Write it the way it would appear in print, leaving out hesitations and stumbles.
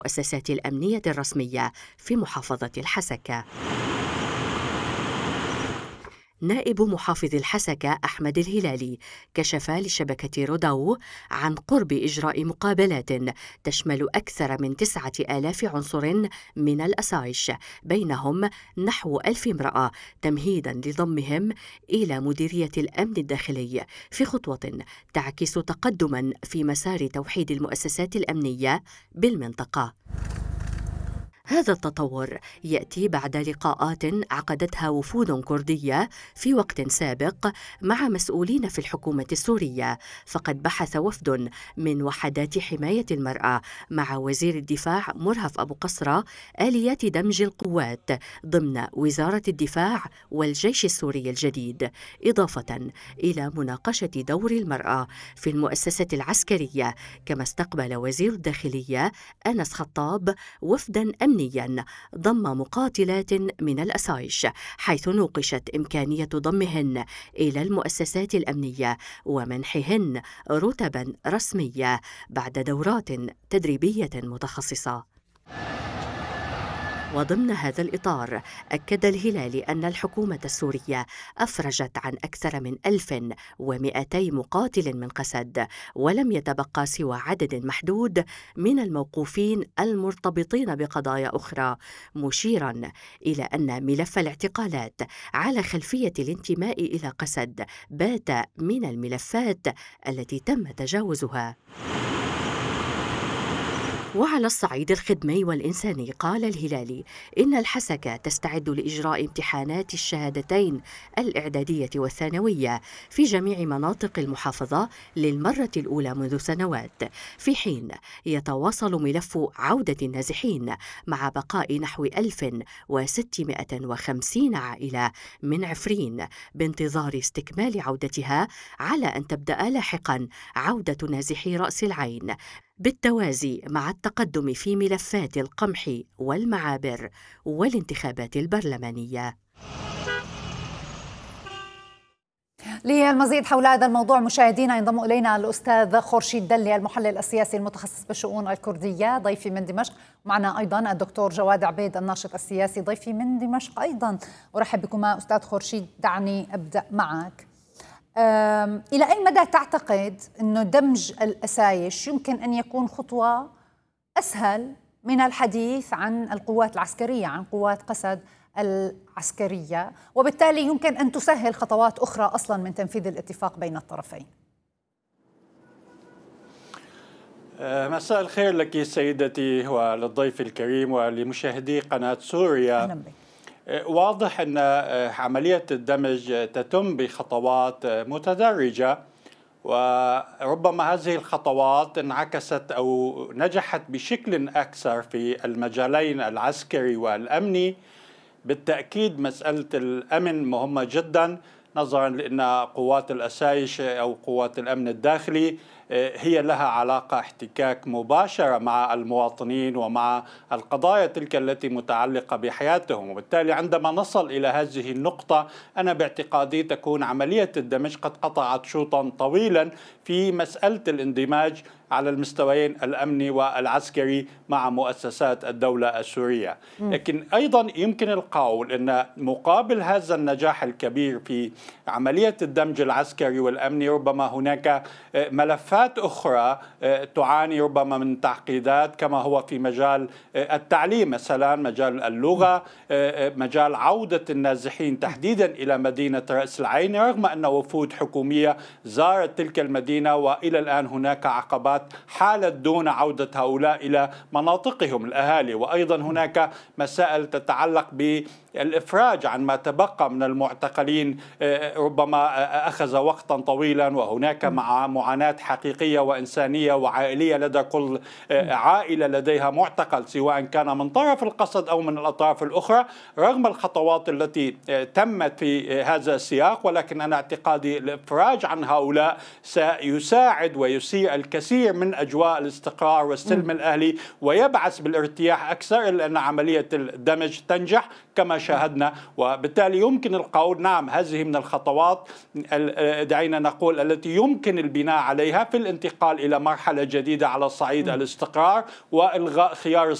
المؤسسات الأمنية الرسمية في محافظة الحسكة. نائب محافظ الحسكة أحمد الهلالي كشف لشبكة رودو عن قرب إجراء مقابلات تشمل أكثر من 9,000 عنصر من الأسايش، بينهم نحو 1000 امرأة، تمهيدا لضمهم إلى مديرية الأمن الداخلي في خطوة تعكس تقدما في مسار توحيد المؤسسات الأمنية بالمنطقة. هذا التطور يأتي بعد لقاءات عقدتها وفود كردية في وقت سابق مع مسؤولين في الحكومة السورية، فقد بحث وفد من وحدات حماية المرأة مع وزير الدفاع مرهف أبو قصرة آليات دمج القوات ضمن وزارة الدفاع والجيش السوري الجديد، إضافة إلى مناقشة دور المرأة في المؤسسة العسكرية. كما استقبل وزير الداخلية أنس خطاب وفدا أمنيا ضم مقاتلات من الأسايش، حيث نوقشت إمكانية ضمهن إلى المؤسسات الأمنية ومنحهن رتبا رسمية بعد دورات تدريبية متخصصة. وضمن هذا الإطار أكد الهلالي أن الحكومة السورية أفرجت عن أكثر من 1200 مقاتل من قسد، ولم يتبقى سوى عدد محدود من الموقوفين المرتبطين بقضايا أخرى، مشيرا إلى أن ملف الاعتقالات على خلفية الانتماء إلى قسد بات من الملفات التي تم تجاوزها. وعلى الصعيد الخدمي والإنساني قال الهلالي إن الحسكة تستعد لإجراء امتحانات الشهادتين الإعدادية والثانوية في جميع مناطق المحافظة للمرة الأولى منذ سنوات، في حين يتواصل ملف عودة النازحين مع بقاء نحو 1650 عائلة من عفرين بانتظار استكمال عودتها، على أن تبدأ لاحقا عودة نازحي رأس العين، بالتوازي مع التقدم في ملفات القمح والمعابر والانتخابات البرلمانية. للمزيد حول هذا الموضوع مشاهدينا ينضم إلينا الأستاذ خورشيد دلي المحلل السياسي المتخصص بالشؤون الكردية ضيفي من دمشق، معنا أيضا الدكتور جواد عبيد الناشط السياسي ضيفي من دمشق أيضا. أرحب بكما أستاذ خورشيد. دعني أبدأ معك. إلى أي مدى تعتقد أنه دمج الأسايش يمكن أن يكون خطوة أسهل من الحديث عن القوات العسكرية، عن قوات قسد العسكرية، وبالتالي يمكن أن تسهل خطوات أخرى أصلا من تنفيذ الاتفاق بين الطرفين؟ مساء الخير لك سيدتي وللضيف الكريم ولمشاهدي قناة سوريا. أهلا بك. واضح أن عملية الدمج تتم بخطوات متدرجة، وربما هذه الخطوات انعكست أو نجحت بشكل أكثر في المجالين العسكري والأمني. بالتأكيد مسألة الأمن مهمة جدا، نظرا لأن قوات الأسايش أو قوات الأمن الداخلي هي لها علاقة احتكاك مباشرة مع المواطنين ومع القضايا تلك التي متعلقة بحياتهم، وبالتالي عندما نصل إلى هذه النقطة أنا باعتقادي تكون عملية الدمج قد قطعت شوطا طويلا في مسألة الاندماج على المستويين الأمني والعسكري مع مؤسسات الدولة السورية. لكن أيضا يمكن القول أن مقابل هذا النجاح الكبير في عملية الدمج العسكري والأمني ربما هناك ملفات أخرى تعاني ربما من تعقيدات، كما هو في مجال التعليم مثلا، مجال اللغة، مجال عودة النازحين تحديدا إلى مدينة رأس العين، رغم أن وفود حكومية زارت تلك المدينة وإلى الآن هناك عقبات حالت دون عودة هؤلاء إلى مناطقهم الأهالي. وأيضا هناك مسائل تتعلق بالإفراج عن ما تبقى من المعتقلين، ربما أخذ وقتا طويلا، وهناك معاناة حقيقية وإنسانية وعائلية لدى كل عائلة لديها معتقل، سواء كان من طرف القسد أو من الأطراف الأخرى، رغم الخطوات التي تمت في هذا السياق. ولكن أنا اعتقادي الإفراج عن هؤلاء سيساعد ويسيء الكثير من أجواء الاستقرار والسلم الأهلي ويبعث بالارتياح أكثر، إلا أن عملية الدمج تنجح كما شاهدنا. وبالتالي يمكن القول نعم هذه من الخطوات دعينا نقول التي يمكن البناء عليها في الانتقال إلى مرحلة جديدة على صعيد الاستقرار وإلغاء خيار